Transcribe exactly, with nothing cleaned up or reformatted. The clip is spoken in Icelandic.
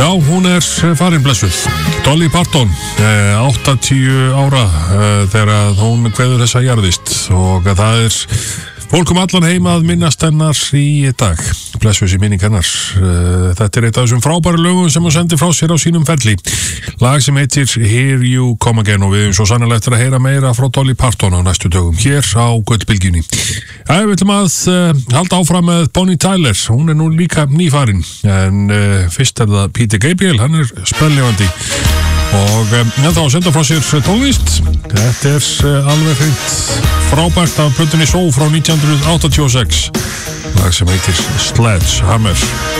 Já, hún er farin blessuð. Dolly Parton, áttatíu ára þegar hún kveður þessa jarðist og það er fólk um allan heima að minnast hennar í dag. Blessuð í minning hennar. Þetta er eitt af þessum frábæru lögum sem hún sendi frá sér á sínum ferli. Lag sem heitir Here You Come Again og við erum svo sannlega eftir að heyra meira frá Dolly Parton á næstu dögum hér á Gullbylgjunni. Já, við ætlum að uh, halda áfram með Bonnie Tyler. Hún er nú líka nýfarin en uh, fyrst er það Peter Gabriel, hann er spennlefandi og um, ég ætla að senda frá sér tónlist. Þetta er uh, alveg hreint frábært af plötunni Soul frá nítján hundruð áttatíu og sex, lag sem heitir Sledgehammer.